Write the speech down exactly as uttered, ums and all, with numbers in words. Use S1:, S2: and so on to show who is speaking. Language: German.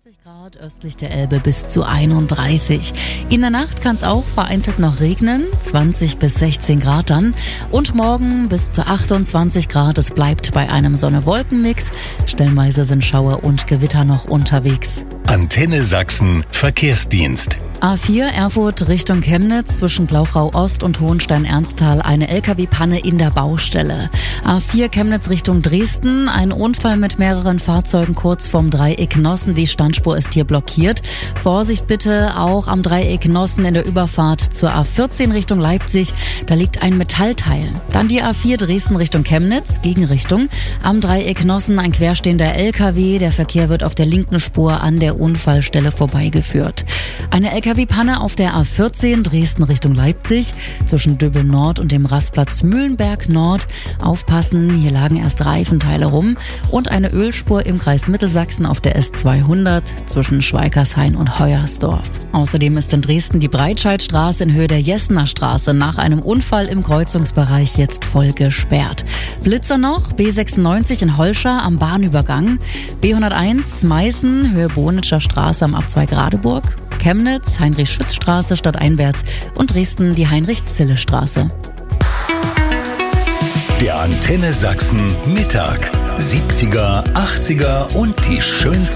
S1: zwanzig Grad, östlich der Elbe bis zu einunddreißig. In der Nacht kann es auch vereinzelt noch regnen, zwanzig bis sechzehn Grad dann. Und morgen bis zu achtundzwanzig Grad. Es bleibt bei einem Sonne-Wolken-Mix. Stellenweise sind Schauer und Gewitter noch unterwegs.
S2: Antenne Sachsen Verkehrsdienst.
S1: A vier Erfurt Richtung Chemnitz zwischen Glauchau Ost und Hohenstein-Ernsthal eine L K W-Panne in der Baustelle. A vier Chemnitz Richtung Dresden, ein Unfall mit mehreren Fahrzeugen kurz vorm Dreieck Nossen. Die Standspur ist hier blockiert. Vorsicht bitte auch am Dreieck Nossen in der Überfahrt zur A vierzehn Richtung Leipzig. Da liegt ein Metallteil. Dann die A vier Dresden Richtung Chemnitz, Gegenrichtung. Am Dreieck Nossen ein querstehender L K W. Der Verkehr wird auf der linken Spur an der Unfallstelle vorbeigeführt. Eine L K W-Panne auf der A vierzehn Dresden Richtung Leipzig zwischen Dübbel Nord und dem Rastplatz Mühlenberg Nord. Aufpassen, hier lagen erst Reifenteile rum. Und eine Ölspur im Kreis Mittelsachsen auf der S zweihundert zwischen Schweikershain und Heuersdorf. Außerdem ist in Dresden die Breitscheidstraße in Höhe der Jessener Straße nach einem Unfall im Kreuzungsbereich jetzt voll gesperrt. Blitzer noch, B sechsundneunzig in Holscha am Bahnübergang, B hunderteins Meißen, Höhe Bonitscher Straße am Abzweig Radeburg, Chemnitz, Heinrich-Schütz-Straße stadteinwärts und Dresden die Heinrich-Zille-Straße.
S2: Der Antenne Sachsen Mittag. siebziger, achtziger und die schönsten